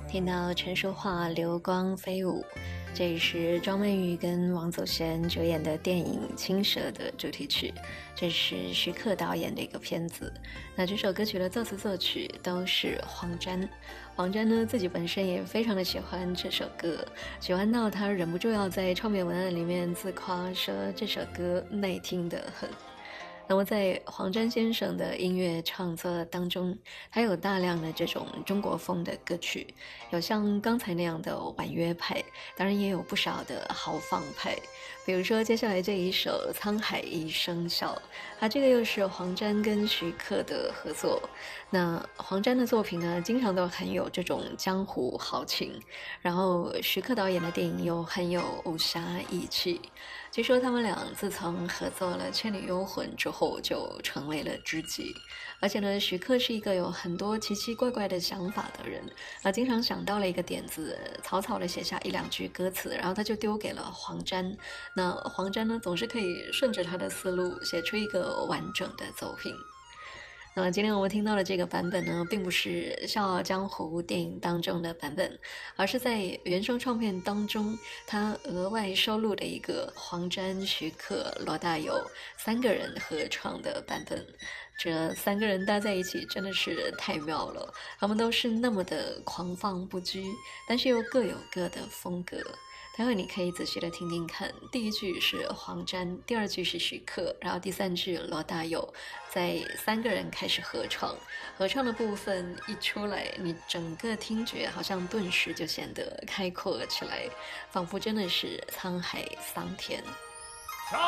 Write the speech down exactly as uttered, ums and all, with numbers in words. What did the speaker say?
听到陈淑桦流光飞舞，这是庄曼玉跟王祖贤主演的电影《青蛇》的主题曲，这是徐克导演的一个片子。那这首歌曲的作词作曲都是黄沾。黄沾呢自己本身也非常的喜欢这首歌，喜欢到他忍不住要在唱片文案里面自夸说这首歌耐听得很。那么在黄沾先生的音乐创作当中，他有大量的这种中国风的歌曲，有像刚才那样的婉约派，当然也有不少的豪放派。比如说接下来这一首《沧海一声笑》，它这个又是黄沾跟徐克的合作。那黄沾的作品呢，经常都很有这种江湖豪情，然后徐克导演的电影又很有武侠义气。据说他们俩自从合作了《倩女幽魂》之后就成为了知己，而且呢，徐克是一个有很多奇奇怪怪的想法的人，啊，经常想到了一个点子，草草的写下一两句歌词，然后他就丢给了黄沾。那黄沾呢，总是可以顺着他的思路写出一个完整的作品。那么今天我们听到的这个版本呢，并不是《笑傲江湖》电影当中的版本，而是在原声唱片当中他额外收录的一个黄沾、徐克、罗大佑三个人合唱的版本。这三个人搭在一起真的是太妙了，他们都是那么的狂放不羁，但是又各有各的风格。待会你可以仔细的听听看，第一句是黄沾，第二句是徐克，然后第三句罗大佑，在三个人开始合唱，合唱的部分一出来，你整个听觉好像顿时就显得开阔起来，仿佛真的是沧海桑田。